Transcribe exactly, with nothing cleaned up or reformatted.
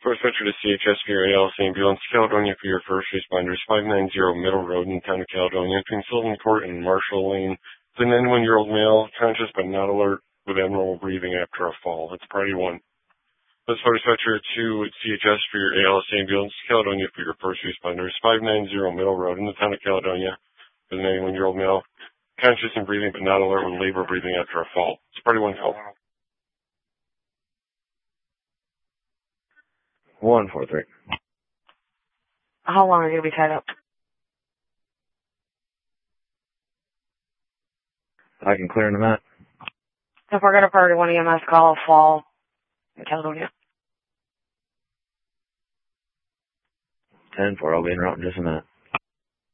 First venture to C H S for your A L S ambulance, Caledonia for your first responders, five ninety Middle Road in the town of Caledonia, between Sylvan Court and Marshall Lane. It's a ninety-one-year-old male, conscious but not alert, with abnormal breathing after a fall. That's priority one. Let's first venture to C H S for your A L S ambulance, Caledonia for your first responders, five ninety Middle Road in the town of Caledonia, with a ninety-one-year-old male, conscious and breathing but not alert, with labor breathing after a fall. It's priority one help. one four three. How long are you going to be tied up? I can clear in a minute. If we're going to priority one E M S, call a fall in Caledonia. ten four, I'll be en route in just a minute.